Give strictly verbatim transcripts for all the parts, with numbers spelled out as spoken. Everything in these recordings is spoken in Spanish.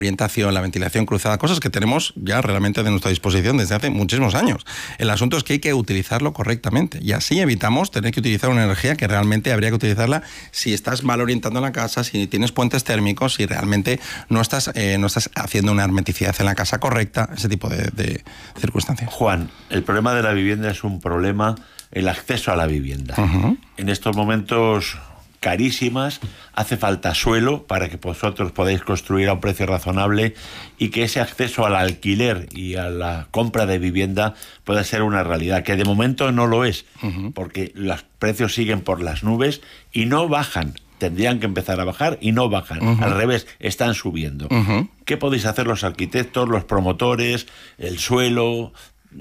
orientación, la ventilación cruzada, cosas que tenemos ya realmente de nuestra disposición desde hace muchísimos años. El asunto es que hay que utilizarlo correctamente y así evitamos tener que utilizar una energía que realmente habría que utilizarla si estás mal orientando la casa, si tienes puentes térmicos, si realmente no estás, eh, no estás haciendo una hermeticidad en la casa correcta, ese tipo de, de circunstancias. Juan, el problema de la vivienda es un problema, el acceso a la vivienda. Uh-huh. En estos momentos carísimas, hace falta suelo para que vosotros podáis construir a un precio razonable y que ese acceso al alquiler y a la compra de vivienda pueda ser una realidad, que de momento no lo es, uh-huh. porque los precios siguen por las nubes y no bajan. Tendrían que empezar a bajar y no bajan. Uh-huh. Al revés, están subiendo. Uh-huh. ¿Qué podéis hacer los arquitectos, los promotores, el suelo?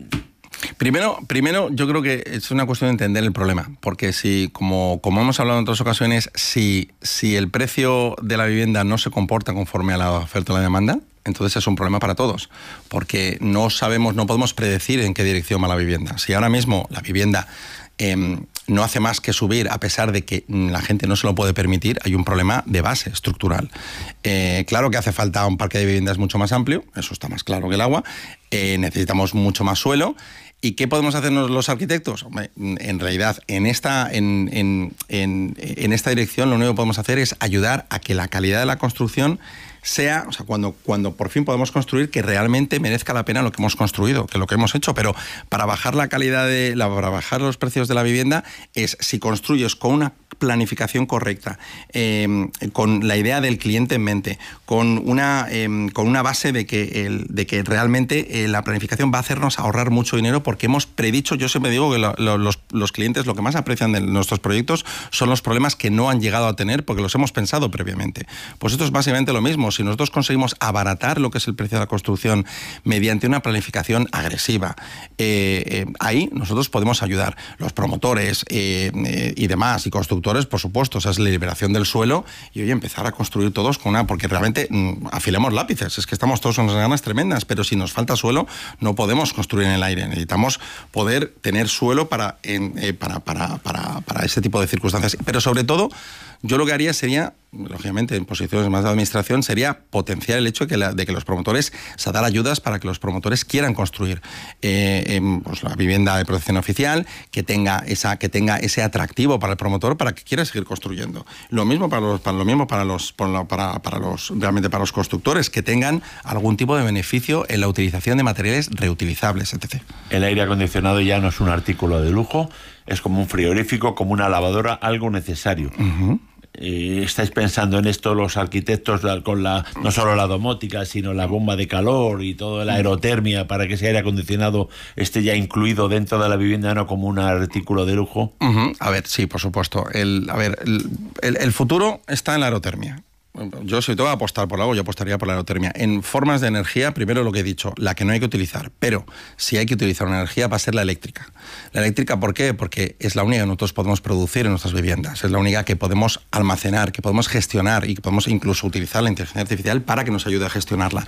Primero, primero, yo creo que es una cuestión de entender el problema, porque si, como, como hemos hablado en otras ocasiones, si, si el precio de la vivienda no se comporta conforme a la oferta y la demanda, entonces es un problema para todos, porque no sabemos, no podemos predecir en qué dirección va la vivienda. Si ahora mismo la vivienda eh, no hace más que subir, a pesar de que la gente no se lo puede permitir, hay un problema de base estructural. Eh, claro que hace falta un parque de viviendas mucho más amplio, eso está más claro que el agua, eh, necesitamos mucho más suelo. ¿Y qué podemos hacer los arquitectos? Hombre, en realidad, en esta, en, en, en, en esta dirección lo único que podemos hacer es ayudar a que la calidad de la construcción sea, o sea, cuando, cuando por fin podemos construir, que realmente merezca la pena lo que hemos construido, que lo que hemos hecho. Pero para bajar la calidad de, la, para bajar los precios de la vivienda, es si construyes con una planificación correcta, eh, con la idea del cliente en mente, con una, eh, con una base de que, el, de que realmente eh, la planificación va a hacernos ahorrar mucho dinero, porque hemos predicho, yo siempre digo que lo, lo, los, los clientes lo que más aprecian de nuestros proyectos son los problemas que no han llegado a tener porque los hemos pensado previamente. Pues esto es básicamente lo mismo. Si nosotros conseguimos abaratar lo que es el precio de la construcción mediante una planificación agresiva, eh, eh, ahí nosotros podemos ayudar. Los promotores eh, eh, y demás, y constructores, por supuesto, o sea, es la liberación del suelo y hoy empezar a construir todos con una, porque realmente mmm, afilamos lápices, es que estamos todos con unas ganas tremendas, pero si nos falta suelo no podemos construir en el aire, necesitamos poder tener suelo para, en, eh, para, para, para, para ese tipo de circunstancias, pero sobre todo yo lo que haría sería, lógicamente en posiciones más de administración, sería potenciar el hecho de que, la, de que los promotores, o sea, dar ayudas para que los promotores quieran construir eh, eh, pues la vivienda de protección oficial, que tenga, esa, que tenga ese atractivo para el promotor para que quiera seguir construyendo. Lo mismo para los, para, lo mismo para los, para, para los, realmente para los constructores, que tengan algún tipo de beneficio en la utilización de materiales reutilizables, etcétera. El aire acondicionado ya no es un artículo de lujo, es como un frigorífico, como una lavadora, algo necesario. Uh-huh. Eh, ¿Estáis pensando en esto los arquitectos con la no solo la domótica, sino la bomba de calor y toda la aerotermia para que ese aire acondicionado esté ya incluido dentro de la vivienda, no como un artículo de lujo? Uh-huh. A ver, sí, por supuesto. El, a ver, el, el, el futuro está en la aerotermia. Yo, si tengo que apostar por algo, yo apostaría por la aerotermia. En formas de energía, primero lo que he dicho, la que no hay que utilizar, pero si hay que utilizar una energía va a ser la eléctrica. La eléctrica, ¿por qué? Porque es la única que nosotros podemos producir en nuestras viviendas, es la única que podemos almacenar, que podemos gestionar y que podemos incluso utilizar la inteligencia artificial para que nos ayude a gestionarla.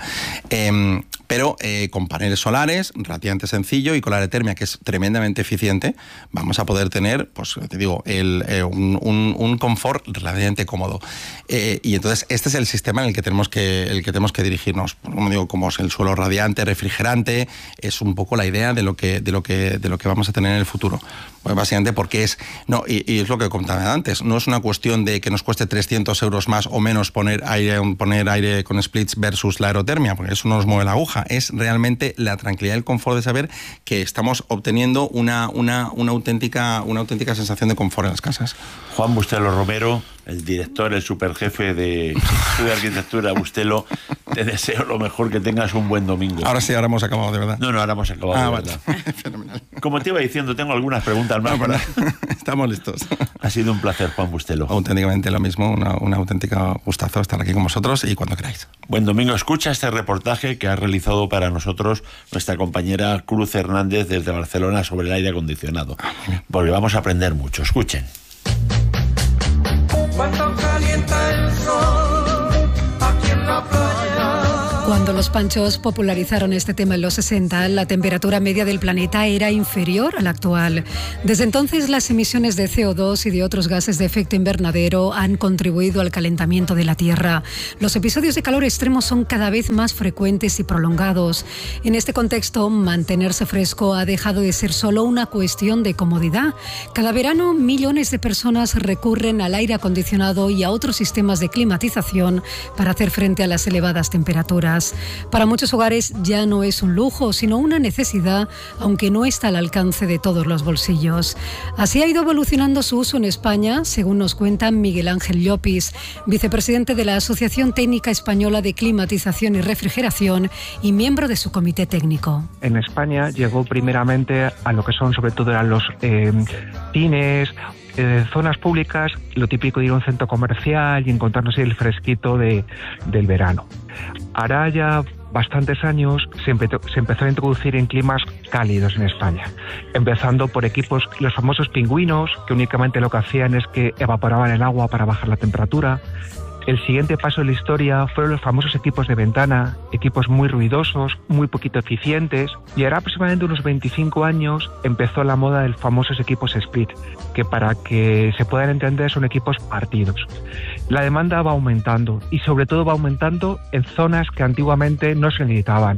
Eh, pero eh, con paneles solares, relativamente sencillo, y con la aerotermia, que es tremendamente eficiente, vamos a poder tener, pues te digo, el, eh, un, un, un confort relativamente cómodo. Eh, y entonces este es el sistema en el que tenemos que, el que, tenemos que dirigirnos. Como digo, como es el suelo radiante, refrigerante, es un poco la idea de lo que, de lo que, de lo que vamos a tener en el futuro. Pues básicamente porque es, no, y, y es lo que comentaba antes, no es una cuestión de que nos cueste trescientos euros más o menos poner aire, poner aire con splits versus la aerotermia, porque eso no nos mueve la aguja, es realmente la tranquilidad y el confort de saber que estamos obteniendo una, una, una, auténtica, una auténtica sensación de confort en las casas. Juan Bustelo Romero, el director, el superjefe de Estudio Arquitectura Bustelo, te deseo lo mejor, que tengas un buen domingo. Ahora sí, ahora hemos acabado, de verdad. No, no, ahora hemos acabado, ah, de vale. verdad. Fenomenal. Como te iba diciendo, tengo algunas preguntas más. No, para... Estamos listos. Ha sido un placer, Juan Bustelo. Auténticamente lo mismo, una, una auténtica gustazo estar aquí con vosotros y cuando queráis. Buen domingo. Escucha este reportaje que ha realizado para nosotros nuestra compañera Cruz Hernández desde Barcelona sobre el aire acondicionado. Ah, porque vamos a aprender mucho. Escuchen. Cuando calienta el sol aquí en la playa. Cuando los panchos popularizaron este tema en los sesenta, la temperatura media del planeta era inferior a la actual. Desde entonces, las emisiones de C O dos y de otros gases de efecto invernadero han contribuido al calentamiento de la Tierra. Los episodios de calor extremo son cada vez más frecuentes y prolongados. En este contexto, mantenerse fresco ha dejado de ser solo una cuestión de comodidad. Cada verano, millones de personas recurren al aire acondicionado y a otros sistemas de climatización para hacer frente a las elevadas temperaturas. Para muchos hogares ya no es un lujo, sino una necesidad, aunque no está al alcance de todos los bolsillos. Así ha ido evolucionando su uso en España, según nos cuenta Miguel Ángel Llopis, vicepresidente de la Asociación Técnica Española de Climatización y Refrigeración y miembro de su comité técnico. En España llegó primeramente a lo que son sobre todo a los eh, cines, Eh, zonas públicas, lo típico de ir a un centro comercial y encontrarnos el fresquito de, del verano. Hará ya bastantes años se, empe se empezó a introducir en climas cálidos en España, empezando por equipos, los famosos pingüinos, que únicamente lo que hacían es que evaporaban el agua para bajar la temperatura. El siguiente paso de la historia fueron los famosos equipos de ventana, equipos muy ruidosos, muy poquito eficientes, y ahora aproximadamente unos veinticinco años empezó la moda de los famosos equipos split, que para que se puedan entender son equipos partidos. La demanda va aumentando y sobre todo va aumentando en zonas que antiguamente no se necesitaban.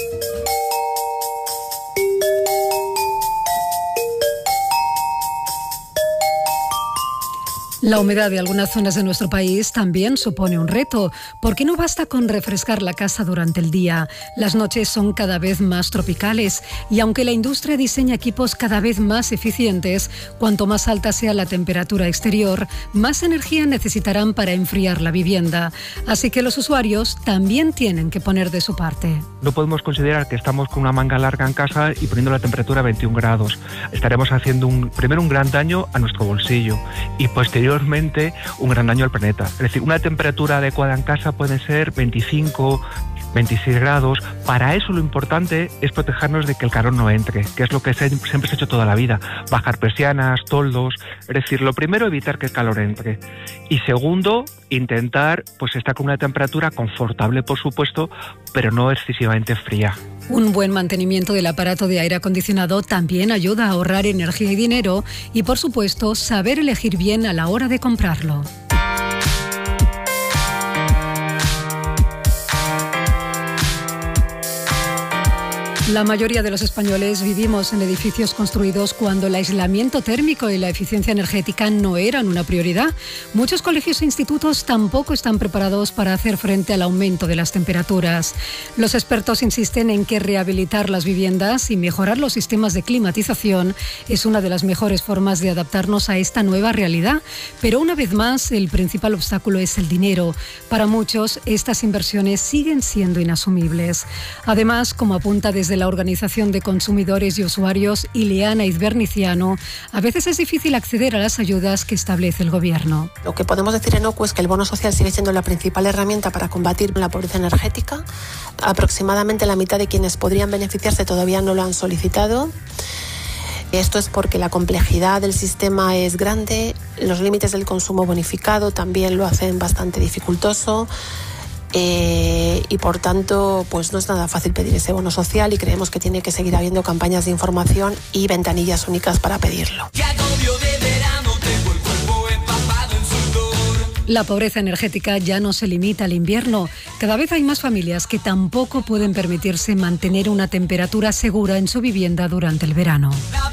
La humedad de algunas zonas de nuestro país también supone un reto, porque no basta con refrescar la casa durante el día. Las noches son cada vez más tropicales y aunque la industria diseña equipos cada vez más eficientes, cuanto más alta sea la temperatura exterior, más energía necesitarán para enfriar la vivienda. Así que los usuarios también tienen que poner de su parte. No podemos considerar que estamos con una manga larga en casa y poniendo la temperatura a veintiún grados. Estaremos haciendo un, primero un gran daño a nuestro bolsillo y posteriormente un gran daño al planeta. Es decir, una temperatura adecuada en casa puede ser veinticinco, veintiséis grados. Para eso lo importante es protegernos de que el calor no entre, que es lo que siempre se ha hecho toda la vida. Bajar persianas, toldos. Es decir, lo primero, evitar que el calor entre. Y segundo, intentar pues estar con una temperatura confortable, por supuesto, pero no excesivamente fría. Un buen mantenimiento del aparato de aire acondicionado también ayuda a ahorrar energía y dinero y, por supuesto, saber elegir bien a la hora de comprarlo. La mayoría de los españoles vivimos en edificios construidos cuando el aislamiento térmico y la eficiencia energética no eran una prioridad. Muchos colegios e institutos tampoco están preparados para hacer frente al aumento de las temperaturas. Los expertos insisten en que rehabilitar las viviendas y mejorar los sistemas de climatización es una de las mejores formas de adaptarnos a esta nueva realidad. Pero una vez más, el principal obstáculo es el dinero. Para muchos, estas inversiones siguen siendo inasumibles. Además, como apunta desde la Organización de Consumidores y Usuarios, Ileana Izberniciano, a veces es difícil acceder a las ayudas que establece el Gobierno. Lo que podemos decir en O C U es que el bono social sigue siendo la principal herramienta para combatir la pobreza energética. Aproximadamente la mitad de quienes podrían beneficiarse todavía no lo han solicitado. Esto es porque la complejidad del sistema es grande, los límites del consumo bonificado también lo hacen bastante dificultoso. Eh, y por tanto pues no es nada fácil pedir ese bono social y creemos que tiene que seguir habiendo campañas de información y ventanillas únicas para pedirlo. La pobreza energética ya no se limita al invierno. Cada vez hay más familias que tampoco pueden permitirse mantener una temperatura segura en su vivienda durante el verano.